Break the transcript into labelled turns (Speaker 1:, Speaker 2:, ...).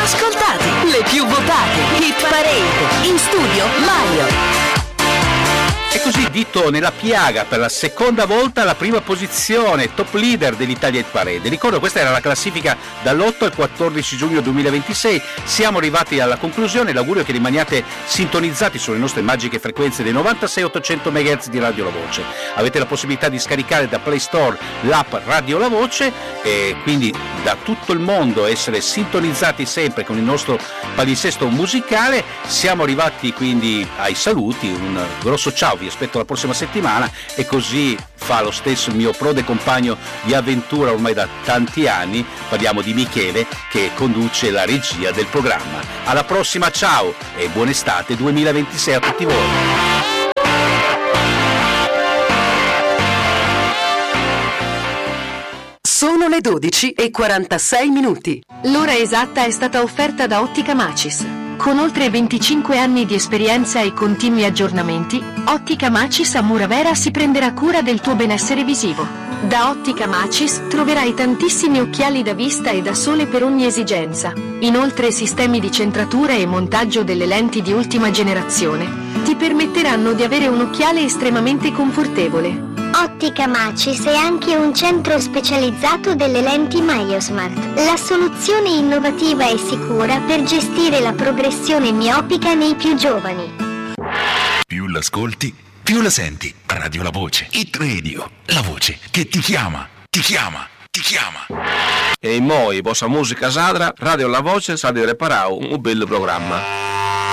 Speaker 1: ascoltate, le più votate, Hit Parade. In studio Mario.
Speaker 2: E così dito nella piaga per la seconda volta alla prima posizione, top leader dell'Italia Hit Parade. Ricordo, questa era la classifica dall'8 al 14 giugno 2026. Siamo arrivati alla conclusione. L'augurio è che rimaniate sintonizzati sulle nostre magiche frequenze dei 96-800 MHz di Radio La Voce. Avete la possibilità di scaricare da Play Store l'app Radio La Voce e quindi da tutto il mondo essere sintonizzati sempre con il nostro palinsesto musicale. Siamo arrivati quindi ai saluti. Un grosso ciao, vi aspetto la prossima settimana, e così fa lo stesso il mio prode compagno di avventura ormai da tanti anni. Parliamo di Michele, che conduce la regia del programma. Alla prossima, ciao e buona estate 2026 a tutti voi.
Speaker 1: Sono le 12:46.
Speaker 3: L'ora esatta è stata offerta da Ottica Macis. Con oltre 25 anni di esperienza e continui aggiornamenti, Ottica Macis a Muravera si prenderà cura del tuo benessere visivo. Da Ottica Macis troverai tantissimi occhiali da vista e da sole per ogni esigenza. Inoltre sistemi di centratura e montaggio delle lenti di ultima generazione ti permetteranno di avere un occhiale estremamente confortevole.
Speaker 4: Ottica Macis è anche un centro specializzato delle lenti MyoSmart, la soluzione innovativa e sicura per gestire la progressione miopica nei più giovani.
Speaker 5: Più l'ascolti, più la senti. Radio La Voce, Hit Radio, la voce che ti chiama, ti chiama, ti chiama.
Speaker 6: E moi, vostra musica sadra, Radio La Voce sa di reparare un bel programma.